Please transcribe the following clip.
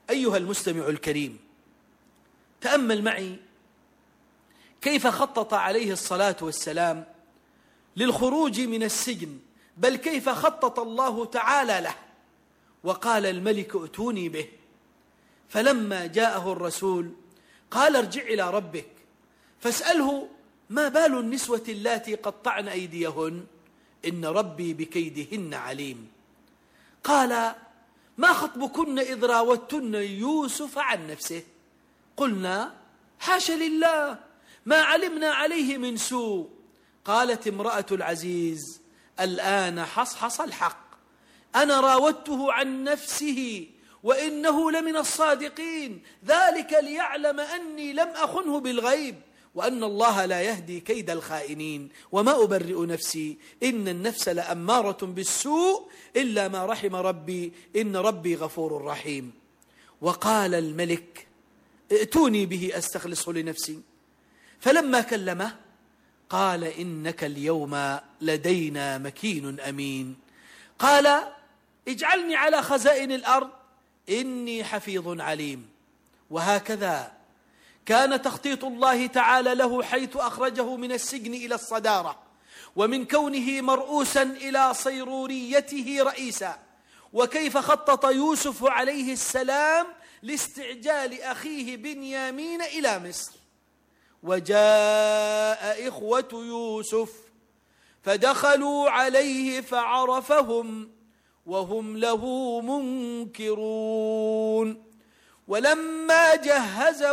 أيها المستمع الكريم، تأمل معي كيف خطط عليه الصلاة والسلام للخروج من السجن، بل كيف خطط الله تعالى له. وقال الملك ائتوني به، فلما جاءه الرسول قال ارجع إلى ربك فاسأله ما بال النسوة اللاتي قطعن أيديهن إن ربي بكيدهن عليم. قال ما خطبكن إذ راوتن يوسف عن نفسه؟ قلنا حاش لله ما علمنا عليه من سوء. قالت امرأة العزيز الآن حصحص الحق، أنا راودته عن نفسه وإنه لمن الصادقين، ذلك ليعلم أني لم أخنه بالغيب وأن الله لا يهدي كيد الخائنين وما أبرئ نفسي إن النفس لأمارة بالسوء إلا ما رحم ربي إن ربي غفور رحيم. وقال الملك ائتوني به أستخلصه لنفسي، فلما كلمه قال إنك اليوم لدينا مكين أمين. قال اجعلني على خزائن الأرض إني حفيظ عليم. وهكذا كان تخطيط الله تعالى له، حيث أخرجه من السجن إلى الصدارة، ومن كونه مرؤوسا إلى صيروريته رئيسا. وكيف خطط يوسف عليه السلام لاستعجال أخيه بنيامين إلى مصر. وجاء إخوة يوسف فدخلوا عليه فعرفهم وهم له منكرون. ولما جهز